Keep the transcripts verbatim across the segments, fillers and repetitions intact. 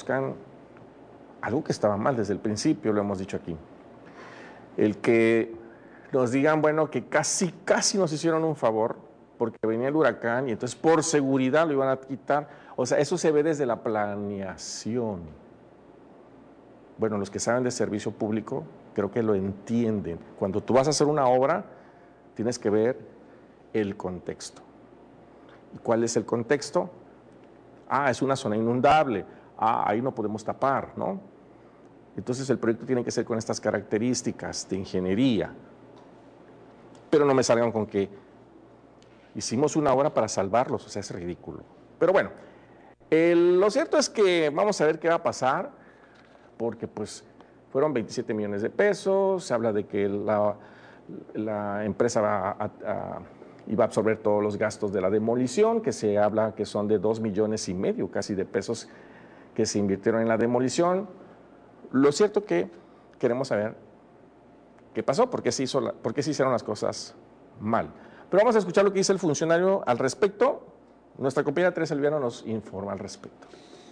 reconozcan algo que estaba mal desde el principio, lo hemos dicho aquí. El que nos digan, bueno, que casi, casi nos hicieron un favor porque venía el huracán y entonces por seguridad lo iban a quitar. O sea, eso se ve desde la planeación. Bueno, los que saben de servicio público creo que lo entienden. Cuando tú vas a hacer una obra, tienes que ver el contexto. ¿Y cuál es el contexto? Ah, es una zona inundable. Ah, ahí no podemos tapar, ¿no? Entonces el proyecto tiene que ser con estas características de ingeniería. Pero no me salgan con que hicimos una obra para salvarlos, o sea, es ridículo. Pero bueno, el, lo cierto es que vamos a ver qué va a pasar, porque pues fueron veintisiete millones de pesos, se habla de que la, la empresa va a, a, iba a absorber todos los gastos de la demolición, que se habla que son de dos millones y medio casi de pesos que se invirtieron en la demolición. Lo cierto que queremos saber qué pasó, por qué se hizo la, por qué se hicieron las cosas mal. Pero vamos a escuchar lo que dice el funcionario al respecto. Nuestra compañera Teresa Alviano nos informa al respecto.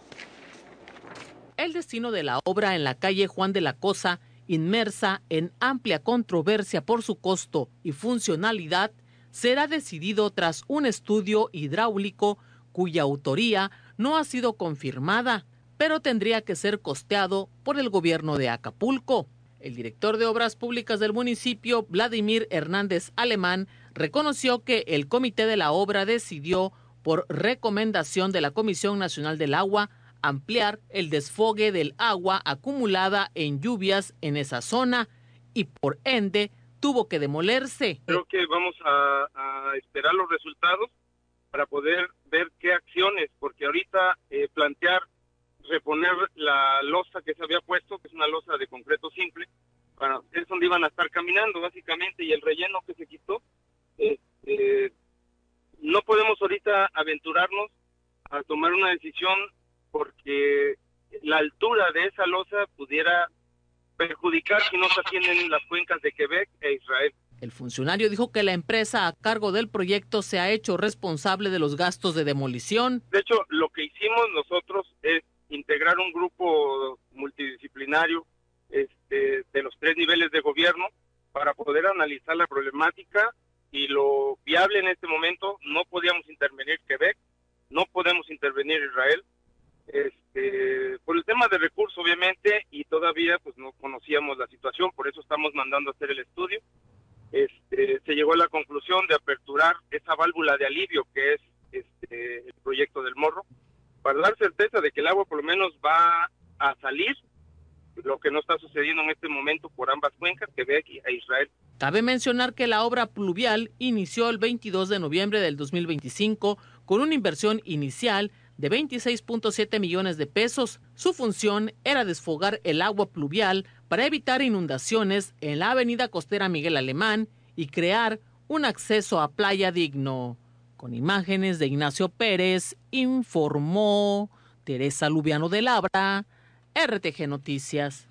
El destino de la obra en la calle Juan de la Cosa, inmersa en amplia controversia por su costo y funcionalidad, será decidido tras un estudio hidráulico cuya autoría no ha sido confirmada, pero tendría que ser costeado por el gobierno de Acapulco. El director de Obras Públicas del municipio, Vladimir Hernández Alemán, reconoció que el comité de la obra decidió, por recomendación de la Comisión Nacional del Agua, ampliar el desfogue del agua acumulada en lluvias en esa zona y por ende tuvo que demolerse. Creo que vamos a, a esperar los resultados para poder ver qué acciones, porque ahorita eh, plantear reponer la losa que se había puesto, que es una losa de concreto simple, para es donde iban a estar caminando básicamente, y el relleno que se quitó, eh, eh, no podemos ahorita aventurarnos a tomar una decisión porque la altura de esa losa pudiera perjudicar si no se atienden las cuencas de Quebec e Israel. El funcionario dijo que la empresa a cargo del proyecto se ha hecho responsable de los gastos de demolición. De hecho, lo que hicimos nosotros es integrar un grupo multidisciplinario este, de los tres niveles de gobierno para poder analizar la problemática y lo viable en este momento. No podíamos intervenir Quebec, no podemos intervenir Israel, este, por el tema de recursos obviamente, y todavía pues no conocíamos la situación, por eso estamos mandando a hacer el estudio. Este, se llegó a la conclusión de aperturar esa válvula de alivio que es este, el proyecto del Morro, para dar certeza de que el agua por lo menos va a salir, lo que no está sucediendo en este momento por ambas cuencas, Quebec e Israel. Cabe mencionar que la obra pluvial inició el veintidós de noviembre del dos mil veinticinco con una inversión inicial de veintiséis punto siete millones de pesos. Su función era desfogar el agua pluvial para evitar inundaciones en la avenida costera Miguel Alemán y crear un acceso a playa digno. Con imágenes de Ignacio Pérez, informó Teresa Lubiano de Labra, R T G Noticias.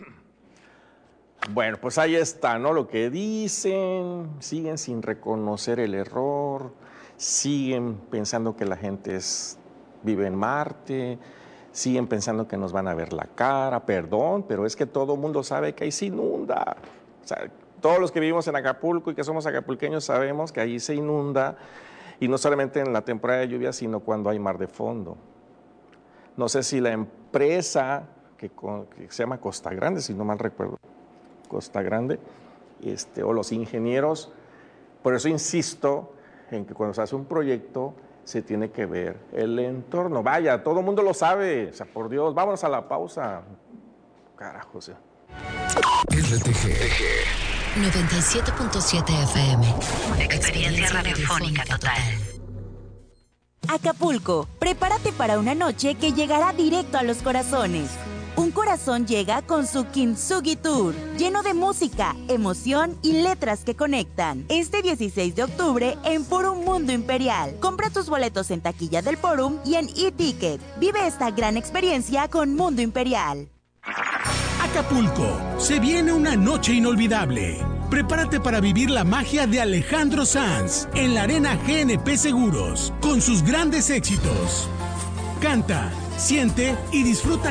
Bueno, pues ahí está, ¿no? Lo que dicen, siguen sin reconocer el error, siguen pensando que la gente es, vive en Marte, siguen pensando que nos van a ver la cara, perdón, pero es que todo el mundo sabe que ahí se inunda. O sea, todos los que vivimos en Acapulco y que somos acapulqueños sabemos que ahí se inunda. Y no solamente en la temporada de lluvia, sino cuando hay mar de fondo. No sé si la empresa que, que se llama Costa Grande, si no mal recuerdo, Costa Grande, este, o los ingenieros, por eso insisto en que cuando se hace un proyecto se tiene que ver el entorno. Vaya, todo el mundo lo sabe, o sea, por Dios, vámonos a la pausa. Carajo, o sea. R T G noventa y siete punto siete F M. Experiencia radiofónica total. Acapulco, prepárate para una noche que llegará directo a los corazones. Un corazón llega con su Kintsugi Tour, lleno de música, emoción y letras que conectan. Este dieciséis de octubre en Forum Mundo Imperial. Compra tus boletos en taquilla del Forum y en e-ticket. Vive esta gran experiencia con Mundo Imperial. Acapulco, se viene una noche inolvidable. Prepárate para vivir la magia de Alejandro Sanz en la Arena G N P Seguros, con sus grandes éxitos. Canta, siente y disfruta